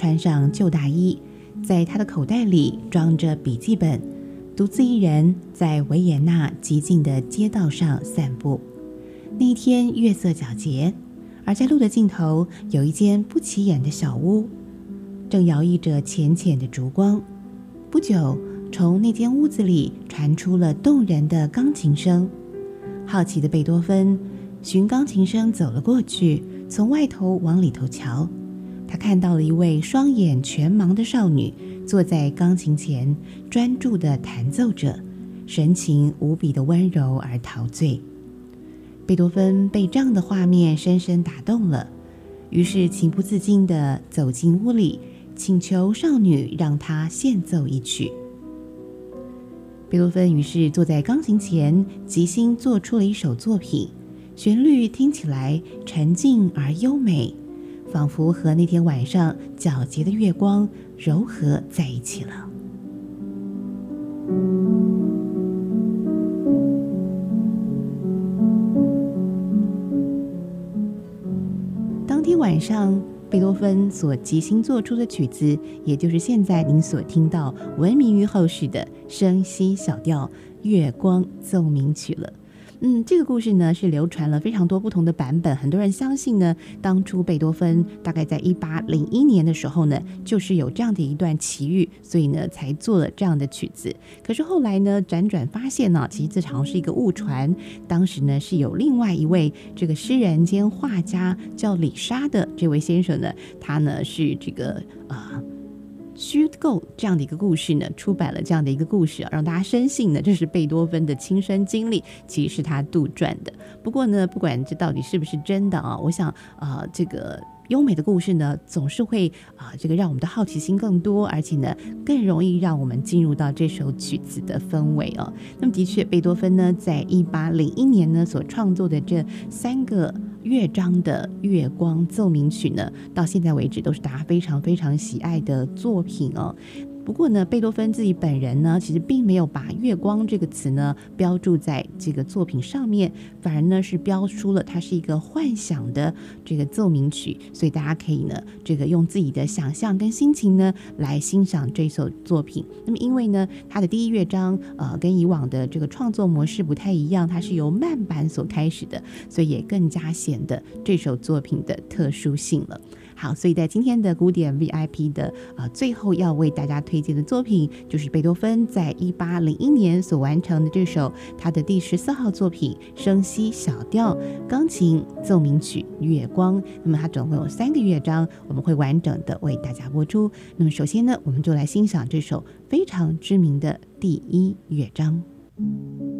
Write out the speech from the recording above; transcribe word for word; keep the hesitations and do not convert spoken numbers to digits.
穿上旧大衣，在他的口袋里装着笔记本，独自一人在维也纳寂静的街道上散步。那一天月色皎洁，而在路的尽头有一间不起眼的小屋，正摇曳着浅浅的烛光。不久，从那间屋子里传出了动人的钢琴声。好奇的贝多芬循钢琴声走了过去，从外头往里头瞧。他看到了一位双眼全盲的少女坐在钢琴前，专注地弹奏着，神情无比的温柔而陶醉。贝多芬被这样的画面深深打动了，于是情不自禁地走进屋里，请求少女让他献奏一曲。贝多芬于是坐在钢琴前，即兴做出了一首作品，旋律听起来沉静而优美，仿佛和那天晚上皎洁的月光柔合在一起了。当天晚上，贝多芬所即兴做出的曲子，也就是现在您所听到闻名于后世的升 C 小调月光奏鸣曲了。嗯，这个故事呢是流传了非常多不同的版本，很多人相信呢，当初贝多芬大概在一八零一年的时候呢，就是有这样的一段奇遇，所以呢才做了这样的曲子。可是后来呢，辗转发现呢，其实这好像是一个误传。当时呢是有另外一位这个诗人兼画家叫李莎的这位先生呢，他呢是这个啊。呃虚构这样的一个故事呢，出版了这样的一个故事，让大家深信呢，这是贝多芬的亲身经历，其实是他杜撰的。不过呢，不管这到底是不是真的啊，我想啊、呃，这个优美的故事呢，总是会啊、呃，这个让我们的好奇心更多，而且呢，更容易让我们进入到这首曲子的氛围哦。那么，的确，贝多芬呢，在一八零一年呢所创作的这三个乐章的月光奏鸣曲呢，到现在为止都是大家非常非常喜爱的作品哦。不过呢，贝多芬自己本人呢，其实并没有把月光这个词呢标注在这个作品上面，反而呢是标出了它是一个幻想的这个奏鸣曲，所以大家可以呢这个用自己的想象跟心情呢来欣赏这首作品。那么因为呢它的第一乐章呃跟以往的这个创作模式不太一样，它是由慢板所开始的，所以也更加显得这首作品的特殊性了。好，所以在今天的古典 V I P 的呃最后要为大家推荐的作品，就是贝多芬在一八零一年所完成的这首他的第十四号作品升 C 小调钢琴奏鸣曲月光。那么它总共有三个乐章，我们会完整的为大家播出。那么首先呢，我们就来欣赏这首非常知名的第一乐章。